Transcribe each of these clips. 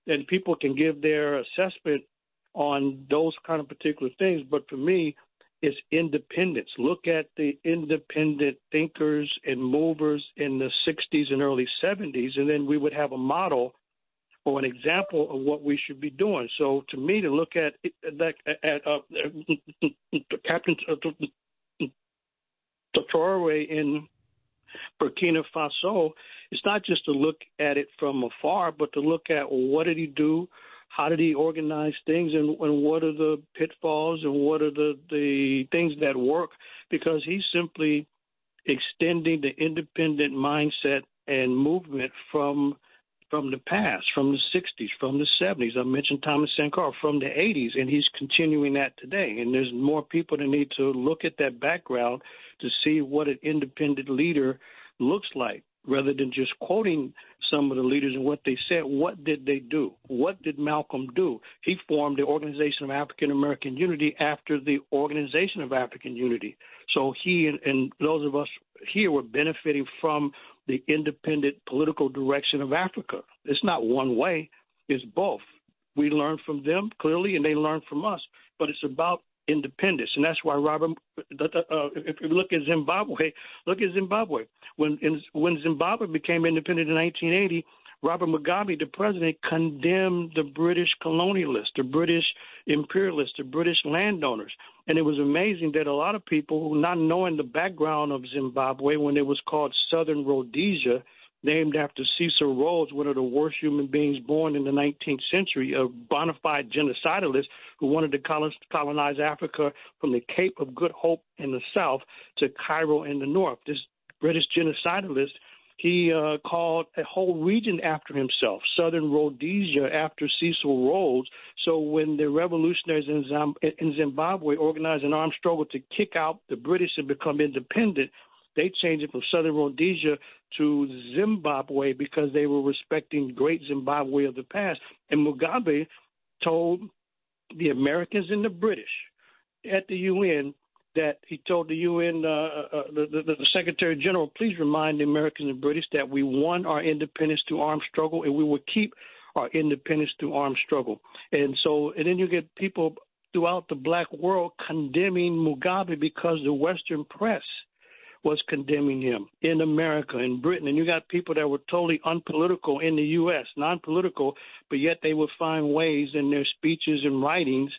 and people can give their assessment on those kind of particular things. But for me, it's independence. Look at the independent thinkers and movers in the 60s and early 70s, and then we would have a model or an example of what we should be doing. So to me, to look at Captain Traoré in Burkina Faso, it's not just to look at it from afar, but to look at, well, what did he do? How did he organize things, and what are the pitfalls, and what are the things that work? Because he's simply extending the independent mindset and movement from the past, from the 60s, from the 70s. I mentioned Thomas Sankara, from the 80s, and he's continuing that today. And there's more people that need to look at that background to see what an independent leader looks like, rather than just quoting some of the leaders and what they said. What did they do? What did Malcolm do? He formed the Organization of African American Unity after the Organization of African Unity. So he and those of us here were benefiting from the independent political direction of Africa. It's not one way. It's both. We learn from them, clearly, and they learn from us. But it's about independence, and that's why if you look at Zimbabwe, When Zimbabwe became independent in 1980, Robert Mugabe, the president, condemned the British colonialists, the British imperialists, the British landowners. And it was amazing that a lot of people, not knowing the background of Zimbabwe, when it was called Southern Rhodesia, named after Cecil Rhodes, one of the worst human beings born in the 19th century, a bona fide genocidalist who wanted to colonize Africa from the Cape of Good Hope in the south to Cairo in the north. This British genocidalist, he called a whole region after himself, Southern Rhodesia, after Cecil Rhodes. So when the revolutionaries in Zimbabwe organized an armed struggle to kick out the British and become independent, they changed it from Southern Rhodesia to Zimbabwe because they were respecting great Zimbabwe of the past. And Mugabe told the Americans and the British at the UN that he told the UN, the Secretary General, please remind the Americans and British that we won our independence through armed struggle, and we will keep our independence through armed struggle. And then you get people throughout the black world condemning Mugabe because the Western press was condemning him in America, in Britain. And you got people that were totally unpolitical in the U.S., non-political, but yet they would find ways in their speeches and writings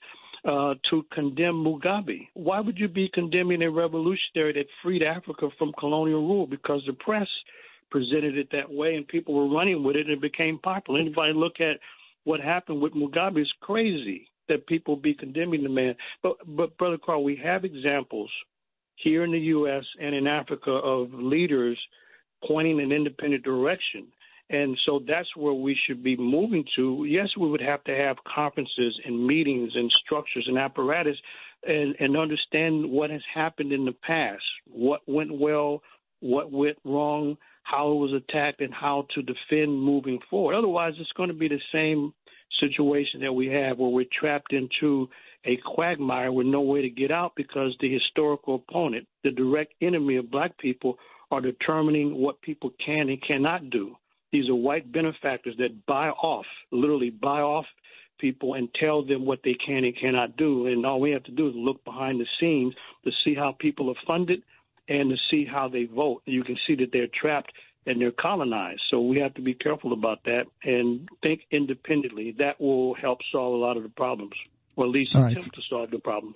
to condemn Mugabe. Why would you be condemning a revolutionary that freed Africa from colonial rule? Because the press presented it that way and people were running with it and it became popular. Anybody look at what happened with Mugabe, it's crazy that people be condemning the man. But Brother Carl, we have examples here in the U.S. and in Africa of leaders pointing an independent direction. And so that's where we should be moving to. Yes, we would have to have conferences and meetings and structures and apparatus and understand what has happened in the past, what went well, what went wrong, how it was attacked, and how to defend moving forward. Otherwise, it's going to be the same situation that we have where we're trapped into a quagmire with no way to get out because the historical opponent, the direct enemy of black people, are determining what people can and cannot do. These are white benefactors that literally buy off people and tell them what they can and cannot do. And all we have to do is look behind the scenes to see how people are funded and to see how they vote. You can see that they're trapped and they're colonized. So we have to be careful about that and think independently. That will help solve a lot of the problems, or at least attempt to solve the problems.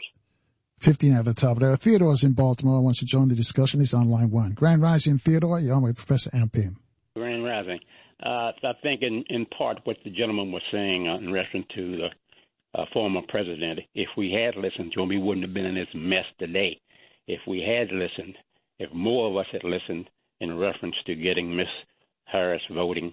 15 at the top there. Theodore's in Baltimore. Wants to join the discussion. He's on line one. Grand Rising, Theodore. You're on with Professor Ampim. Grand Rising. I think in part what the gentleman was saying in reference to the former president, if we had listened to him, we wouldn't have been in this mess today. If we had listened, if more of us had listened in reference to getting Miss Harris voted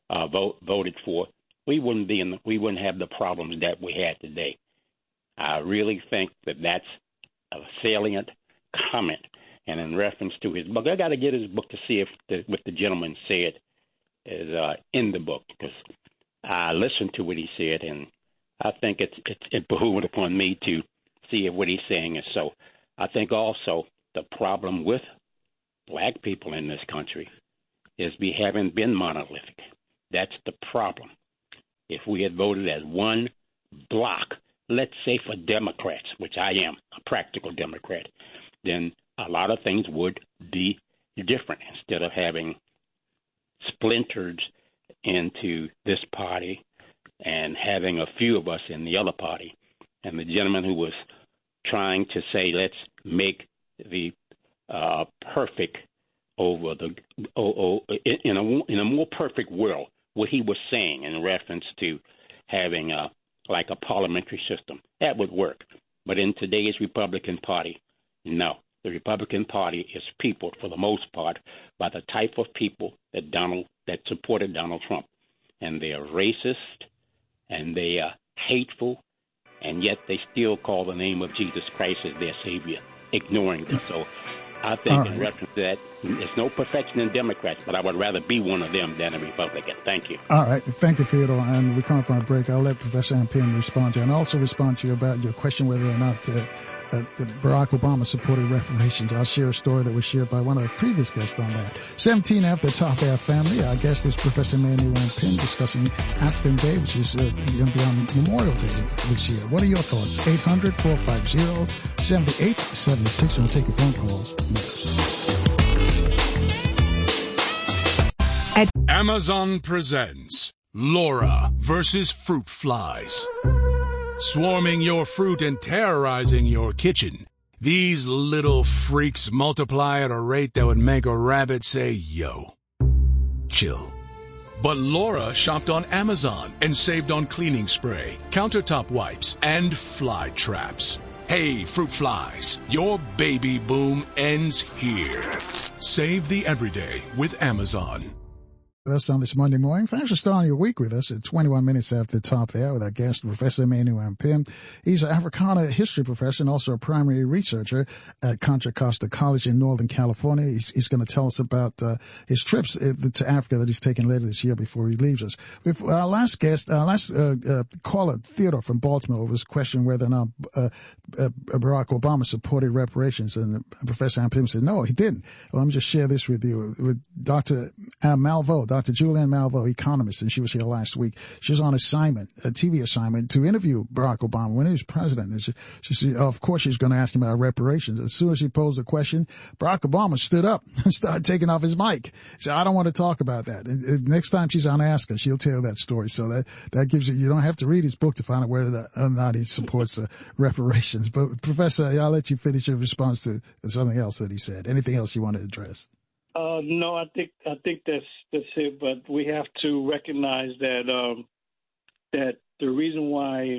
for, we wouldn't have the problems that we had today. I really think that that's a salient comment. And in reference to his book, I got to get his book to see if what the gentleman said is in the book, because I listened to what he said, and I think it behooved upon me to see if what he's saying is so. I think also the problem with black people in this country is we haven't been monolithic. That's the problem. if we had voted as one block, let's say for Democrats, which I am, a practical Democrat, then a lot of things would be different instead of having splintered into this party and having a few of us in the other party. And the gentleman who was trying to say, let's make the perfect over the in a more perfect world, what he was saying in reference to having like a parliamentary system, that would work. But in today's Republican Party, no. The Republican Party is peopled, for the most part, by the type of people that supported Donald Trump. And they are racist, and they are hateful, and yet they still call the name of Jesus Christ as their Savior, ignoring this. So I think in reference to that, there's no perfection in Democrats, but I would rather be one of them than a Republican. Thank you. All right. Thank you, Theodore. And we come up on a break. I'll let Professor Ampim respond to you, and also respond to you about your question whether or not Barack Obama supported reparations. I'll share a story that was shared by one of our previous guests on that. 17 after Top Air Family. Our guest is Professor Emmanuel Ampim discussing African Day, which is going to be on Memorial Day this year. What are your thoughts? 800-450-7876. We'll take your phone calls next. Amazon presents Laura versus Fruit Flies. Swarming your fruit and terrorizing your kitchen. These little freaks multiply at a rate that would make a rabbit say, yo. Chill. But Laura shopped on Amazon and saved on cleaning spray, countertop wipes, and fly traps. Hey, fruit flies, your baby boom ends here. Save the everyday with Amazon. Us on this Monday morning. Thanks for starting your week with us at 21 minutes after the top there with our guest, Professor Emmanuel Ampim. He's an Africana history professor and also a primary researcher at Contra Costa College in Northern California. He's going to tell us about his trips to Africa that he's taking later this year before he leaves us. With our last guest, caller, Theodore from Baltimore, was questioning whether or not Barack Obama supported reparations, and Professor Ampim said no, he didn't. Well, let me just share this with you. With Dr. Malveaux, Dr. Julianne Malveaux, economist, and she was here last week. She was on assignment, a TV assignment, to interview Barack Obama when he was president. And she said, of course, she's going to ask him about reparations. As soon as she posed the question, Barack Obama stood up and started taking off his mic. He said, I don't want to talk about that. And next time she's on Ask Her, she'll tell that story. So that gives you don't have to read his book to find out whether or not he supports reparations. But Professor, I'll let you finish your response to something else that he said. Anything else you want to address? No, I think that's it. But we have to recognize that that the reason why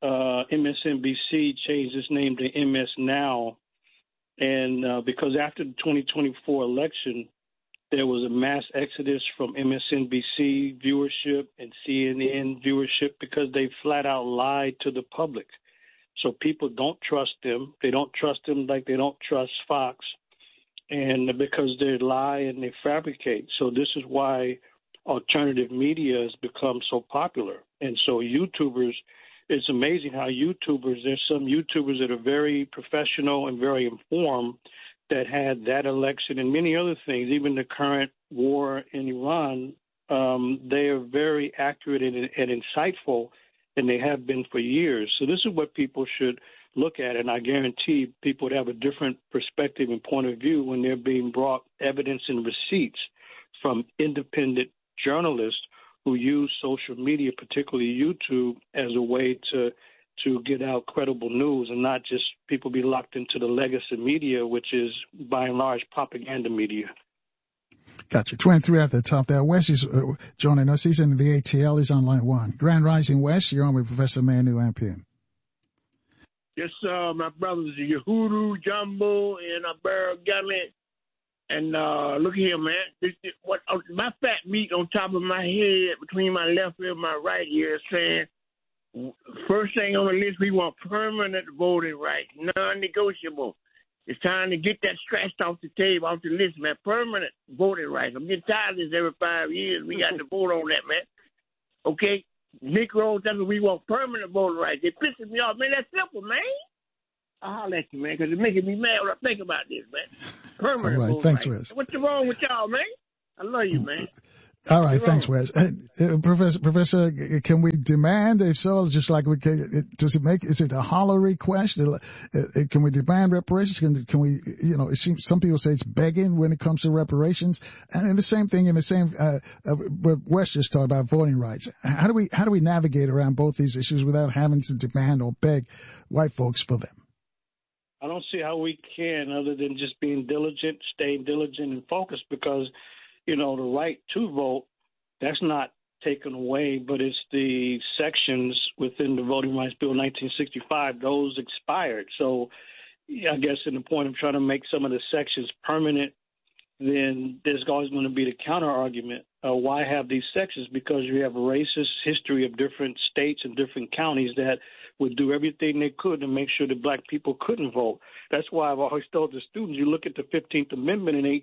MSNBC changed its name to MS Now, and because after the 2024 election, there was a mass exodus from MSNBC viewership and CNN viewership because they flat out lied to the public. So people don't trust them. They don't trust them like they don't trust Fox. And because they lie and they fabricate. So this is why alternative media has become so popular. And so YouTubers, it's amazing how there's some YouTubers that are very professional and very informed that had that election and many other things, even the current war in Iran. They are very accurate and insightful, and they have been for years. So this is what people should look at, and I guarantee people would have a different perspective and point of view when they're being brought evidence and receipts from independent journalists who use social media, particularly YouTube, as a way to get out credible news and not just people be locked into the legacy media, which is by and large propaganda media. Gotcha. 23 at the top there. Wes is joining us. He's in the ATL. He's on line 1. Grand Rising, Wes. You're on with Professor Emmanuel Ampim. Yes, my brothers Yehudu, Jumbo, and Barrel Gully. And look here, man. My fat meat on top of my head, between my left ear and my right ear, is saying, first thing on the list, we want permanent voting rights, non-negotiable. It's time to get that scratched off the table, off the list, man. Permanent voting rights. I'm getting tired of this every 5 years. We got to vote on that, man. Okay? Negroes, that's what we want, permanent voting rights. They pissing me off, man. That's simple, man. I'll holler at you, man, because it's making me mad when I think about this, man. Permanent voting rights. What's wrong with y'all, man? I love you, man. All right, thanks, Wes. Professor, can we demand, if so, just like we can, is it a hollow request? Can we demand reparations? Can we, it seems some people say it's begging when it comes to reparations. And the same thing what Wes just talked about, voting rights. How do we navigate around both these issues without having to demand or beg white folks for them? I don't see how we can, other than just being diligent, staying diligent and focused, because the right to vote, that's not taken away, but it's the sections within the Voting Rights Bill 1965, those expired. So I guess in the point of trying to make some of the sections permanent, then there's always going to be the counter argument. Why have these sections? Because you have a racist history of different states and different counties that would do everything they could to make sure that black people couldn't vote. That's why I've always told the students, you look at the 15th Amendment in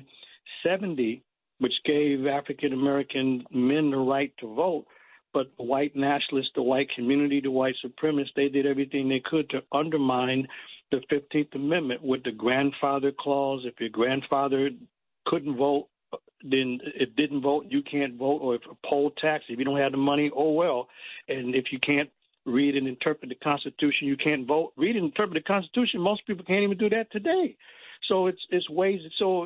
1870, which gave African-American men the right to vote, but the white nationalists, the white community, the white supremacists, they did everything they could to undermine the 15th Amendment with the grandfather clause. If your grandfather couldn't vote, then it didn't vote, you can't vote. Or if a poll tax, if you don't have the money, oh well. And if you can't read and interpret the Constitution, you can't vote. Read and interpret the Constitution, most people can't even do that today. So it's ways. So,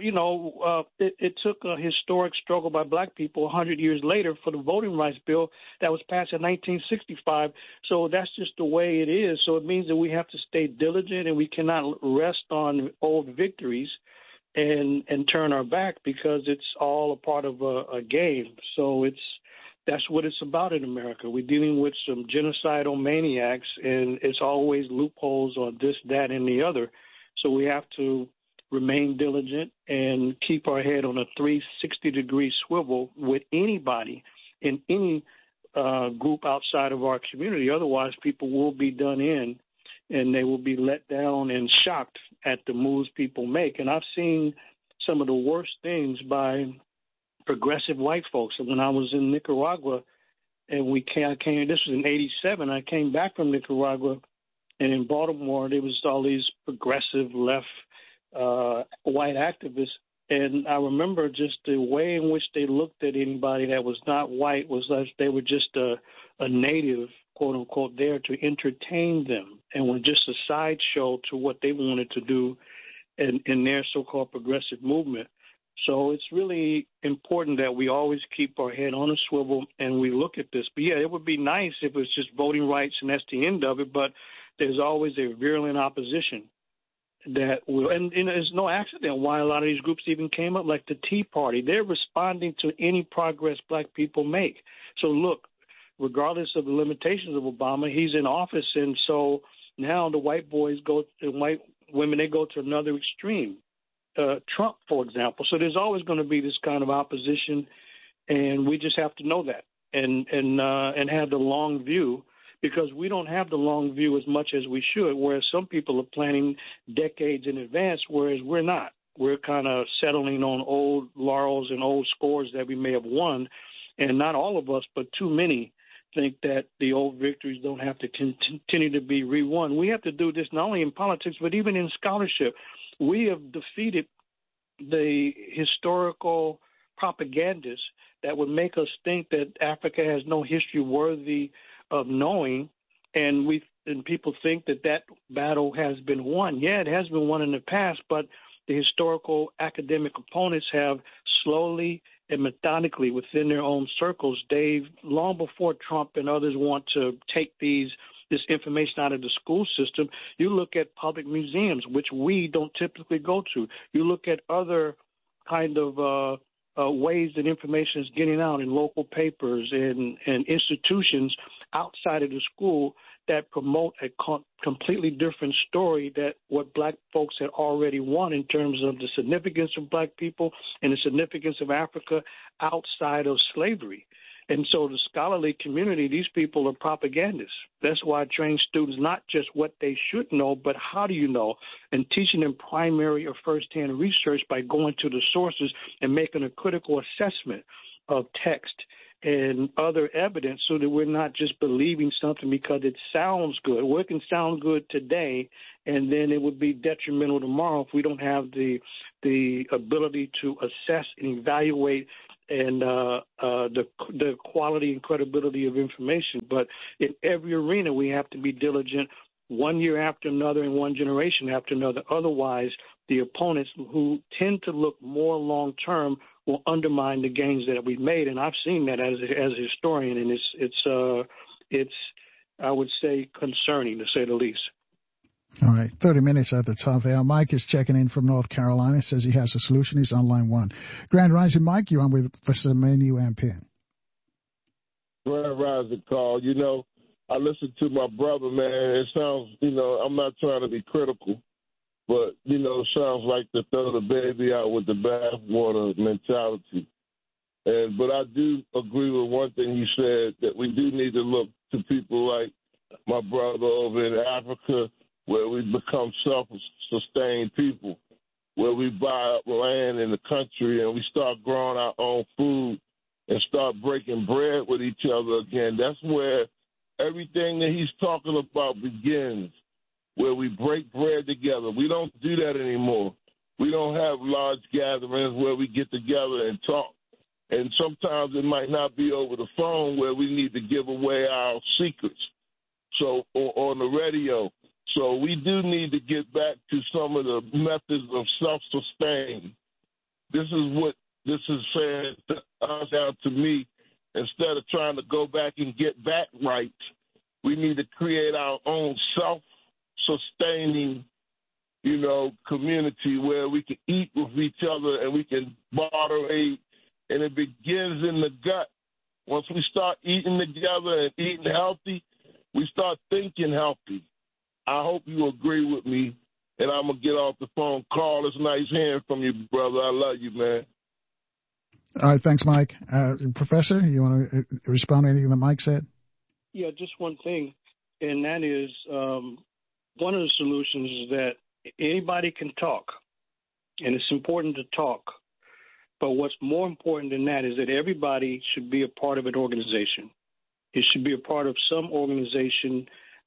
it took a historic struggle by black people 100 years later for the Voting Rights Bill that was passed in 1965. So that's just the way it is. So it means that we have to stay diligent, and we cannot rest on old victories and turn our back, because it's all a part of a game. So that's what it's about in America. We're dealing with some genocidal maniacs, and it's always loopholes on this, that, and the other. So we have to remain diligent and keep our head on a 360-degree swivel with anybody in any group outside of our community. Otherwise, people will be done in, and they will be let down and shocked at the moves people make. And I've seen some of the worst things by progressive white folks. And when I was in Nicaragua, and I came, this was in 87, I came back from Nicaragua, and in Baltimore, there was all these progressive left white activists, and I remember just the way in which they looked at anybody that was not white was like they were just a native, quote unquote, there to entertain them, and were just a sideshow to what they wanted to do in their so-called progressive movement. So it's really important that we always keep our head on a swivel and we look at this. But yeah, it would be nice if it was just voting rights and that's the end of it, but there's always a virulent opposition that will, and it's no accident why a lot of these groups even came up, like the Tea Party. They're responding to any progress black people make. So look, regardless of the limitations of Obama, he's in office, and so now the white boys go, and white women, they go to another extreme. Trump, for example. So there's always going to be this kind of opposition, and we just have to know that and have the long view, because we don't have the long view as much as we should, whereas some people are planning decades in advance, whereas we're not. We're kind of settling on old laurels and old scores that we may have won, and not all of us, but too many think that the old victories don't have to continue to be re-won. We have to do this not only in politics, but even in scholarship. We have defeated the historical propagandists that would make us think that Africa has no history worthy of knowing, and people think that battle has been won. Yeah, it has been won in the past, but the historical academic opponents have slowly and methodically within their own circles, long before Trump and others want to take this information out of the school system, you look at public museums, which we don't typically go to. You look at other kind of ways that information is getting out in local papers and institutions outside of the school that promote a completely different story that what black folks had already won in terms of the significance of black people and the significance of Africa outside of slavery. And so the scholarly community, these people are propagandists. That's why I train students not just what they should know, but how do you know, and teaching them primary or first-hand research by going to the sources and making a critical assessment of text and other evidence so that we're not just believing something because it sounds good. Well, it can sound good today, and then it would be detrimental tomorrow if we don't have the ability to assess and evaluate and the quality and credibility of information. But in every arena, we have to be diligent, one year after another and one generation after another. Otherwise, the opponents who tend to look more long term will undermine the gains that we've made, and I've seen that as a historian, and it's I would say concerning, to say the least. All right, 30 minutes at the top there. Mike is checking in from North Carolina, says he has a solution. He's on line one. Grand Rising, Mike, you're on with Professor Manu Ampin. Grand Rising, Carl. You know, I listened to my brother, man. It sounds, I'm not trying to be critical, but, it sounds like to throw the baby out with the bathwater mentality. But I do agree with one thing you said, that we do need to look to people like my brother over in Africa, where we become self-sustained people, where we buy up land in the country and we start growing our own food and start breaking bread with each other again. That's where everything that he's talking about begins, where we break bread together. We don't do that anymore. We don't have large gatherings where we get together and talk. And sometimes it might not be over the phone, where we need to give away our secrets, or on the radio. So we do need to get back to some of the methods of self-sustain. This is what this is saying to us, out to me. Instead of trying to go back and get back right, we need to create our own self-sustaining, community where we can eat with each other and we can barter aid. And it begins in the gut. Once we start eating together and eating healthy, we start thinking healthy. I hope you agree with me, and I'm going to get off the phone. Carl, it's nice hearing from you, brother. I love you, man. All right, thanks, Mike. Professor, you want to respond to anything that Mike said? Yeah, just one thing, and that is one of the solutions is that anybody can talk, and it's important to talk. But what's more important than that is that everybody should be a part of an organization. It should be a part of some organization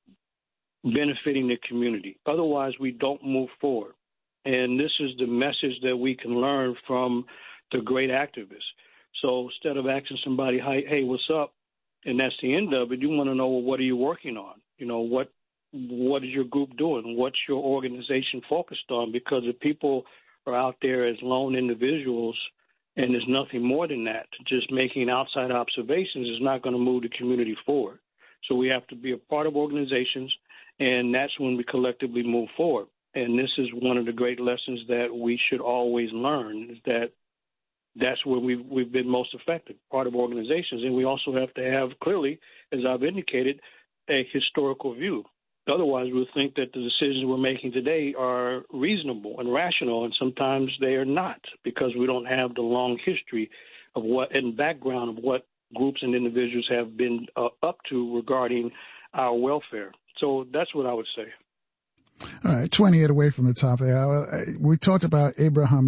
benefiting the community. Otherwise, we don't move forward. And this is the message that we can learn from the great activists. So instead of asking somebody, hey, what's up? And that's the end of it. You want to know, well, what are you working on? What is your group doing? What's your organization focused on? Because if people are out there as lone individuals and there's nothing more than that, just making outside observations is not going to move the community forward. So we have to be a part of organizations, and that's when we collectively move forward. And this is one of the great lessons that we should always learn, is that that's where we've been most effective, part of organizations. And we also have to have, clearly, as I've indicated, a historical view. Otherwise, we'll think that the decisions we're making today are reasonable and rational, and sometimes they are not, because we don't have the long history of what and background of what groups and individuals have been up to regarding our welfare. So that's what I would say. All right, 28 away from the top of the hour. We talked about Ibrahim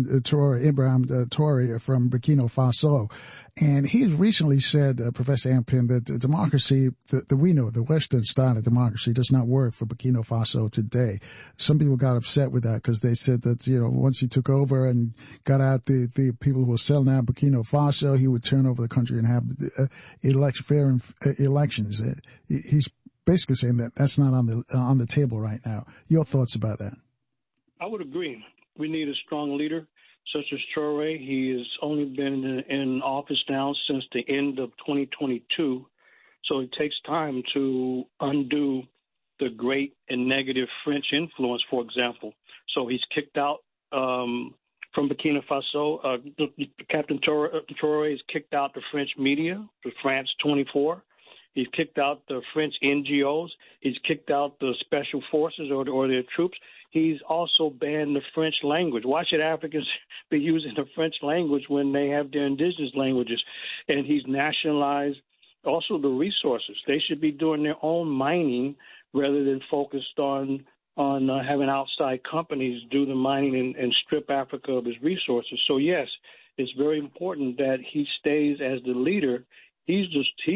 Traoré from Burkina Faso, and he has recently said, Professor Ampin, that democracy, the Western style of democracy does not work for Burkina Faso today. Some people got upset with that because they said that, once he took over and got out the people who were selling out Burkina Faso, he would turn over the country and have fair elections. He's basically saying that that's not on the table right now. Your thoughts about that? I would agree. We need a strong leader such as Traoré. He has only been in office now since the end of 2022, so it takes time to undo the great and negative French influence, for example. So he's kicked out from Burkina Faso. Captain Traoré has kicked out the French media, the France 24. He's kicked out the French NGOs. He's kicked out the special forces or their troops. He's also banned the French language. Why should Africans be using the French language when they have their indigenous languages? And he's nationalized also the resources. They should be doing their own mining rather than focused on having outside companies do the mining and strip Africa of its resources. So, yes, it's very important that he stays as the leader. He's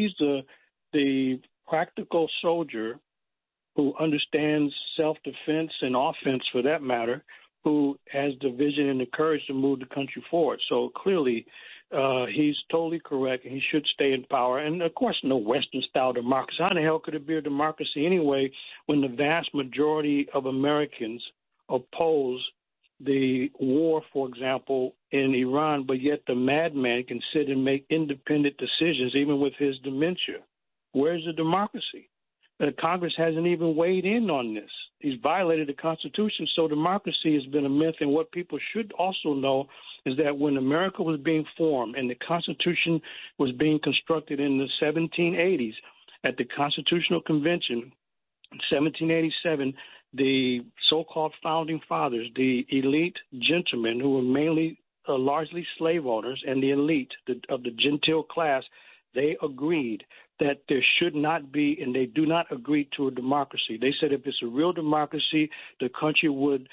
the practical soldier who understands self-defense and offense, for that matter, who has the vision and the courage to move the country forward. So clearly, he's totally correct, and he should stay in power. And, of course, no Western-style democracy. How the hell could it be a democracy anyway when the vast majority of Americans oppose the war, for example, in Iran, but yet the madman can sit and make independent decisions, even with his dementia? Where's the democracy? Congress hasn't even weighed in on this. He's violated the Constitution, so democracy has been a myth. And what people should also know is that when America was being formed and the Constitution was being constructed in the 1780s, at the Constitutional Convention in 1787, the so-called founding fathers, the elite gentlemen who were mainly largely slave owners, and the elite of the gentile class, they agreed that there should not be, and they do not agree to a democracy. They said if it's a real democracy, the country would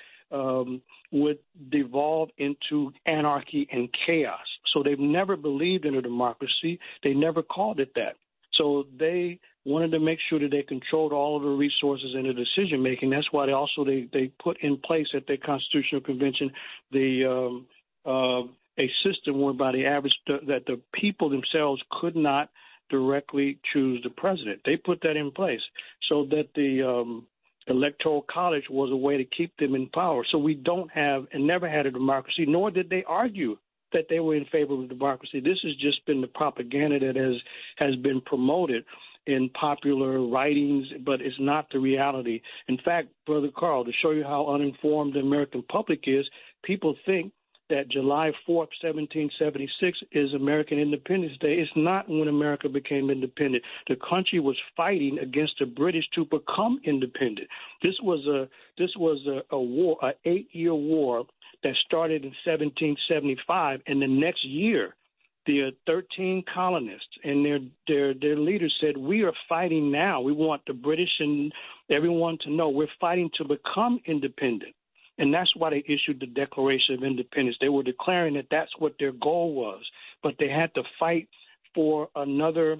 devolve into anarchy and chaos. So they've never believed in a democracy. They never called it that. So they wanted to make sure that they controlled all of the resources and the decision making. That's why they put in place at their Constitutional Convention a system whereby that the people themselves could not directly choose the president. They put that in place so that the Electoral College was a way to keep them in power. So we don't have and never had a democracy, nor did they argue that they were in favor of democracy. This has just been the propaganda that has been promoted in popular writings, but it's not the reality. In fact, Brother Carl, to show you how uninformed the American public is, people think that July 4th, 1776 is American Independence Day. It's not when America became independent. The country was fighting against the British to become independent. This was a war, an 8-year war that started in 1775, and the next year, the 13 colonists and their leaders said, we are fighting now. We want the British and everyone to know we're fighting to become independent. And that's why they issued the Declaration of Independence. They were declaring that that's what their goal was. But they had to fight for another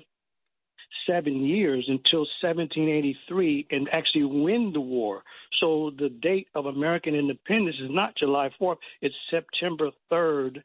7 years until 1783 and actually win the war. So the date of American independence is not July 4th. It's September 3rd,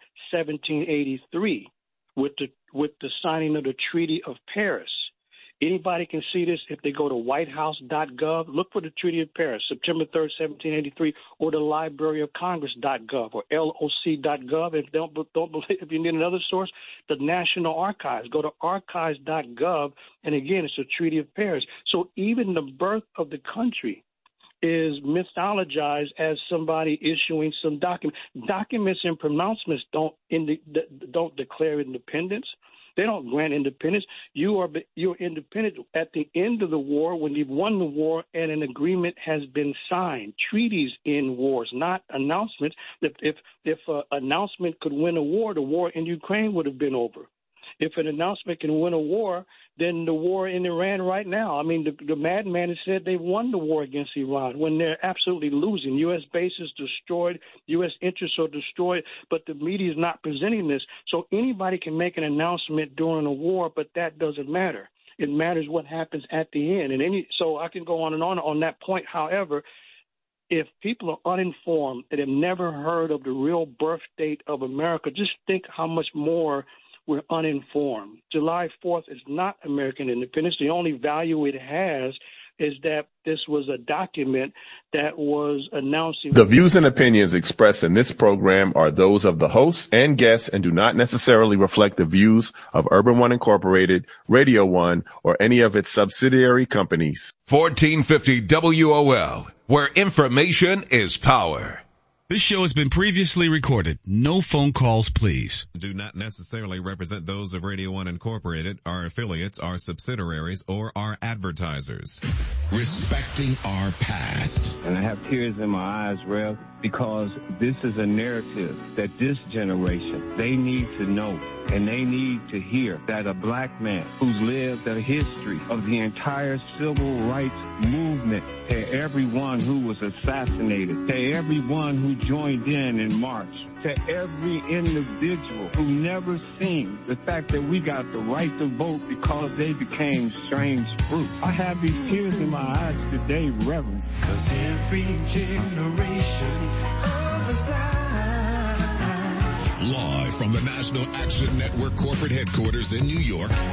1783, with the signing of the Treaty of Paris. Anybody can see this if they go to whitehouse.gov. Look for the Treaty of Paris, September 3rd, 1783, or the Library of Congress.gov or LOC.gov. If don't believe, if you need another source, the National Archives. Go to archives.gov, and again, it's the Treaty of Paris. So even the birth of the country is mythologized as somebody issuing some document. Documents and pronouncements don't declare independence. They don't grant independence. You're independent at the end of the war when you've won the war and an agreement has been signed. Treaties end wars, not announcements. If an announcement could win a war, the war in Ukraine would have been over. If an announcement can win a war, then the war in Iran right now. I mean, the madman has said they've won the war against Iran when they're absolutely losing. U.S. bases destroyed, U.S. interests are destroyed, but the media is not presenting this. So anybody can make an announcement during a war, but that doesn't matter. It matters what happens at the end. So I can go on that point. However, if people are uninformed and have never heard of the real birth date of America, just think how much more we're uninformed. July 4th is not American independence. The only value it has is that this was a document that was announcing. The views and opinions expressed in this program are those of the hosts and guests and do not necessarily reflect the views of Urban One Incorporated, Radio One, or any of its subsidiary companies. 1450 WOL, where information is power. This show has been previously recorded. No phone calls, please. Do not necessarily represent those of Radio One Incorporated, our affiliates, our subsidiaries, or our advertisers. Respecting our past. And I have tears in my eyes, Rev, because this is a narrative that this generation, they need to know. And they need to hear that a black man who's lived a history of the entire civil rights movement, to everyone who was assassinated, to everyone who joined in March, to every individual who never seen the fact that we got the right to vote because they became strange fruit. I have these tears in my eyes today, Reverend. 'Cause every generation Live from the National Action Network corporate headquarters in New York,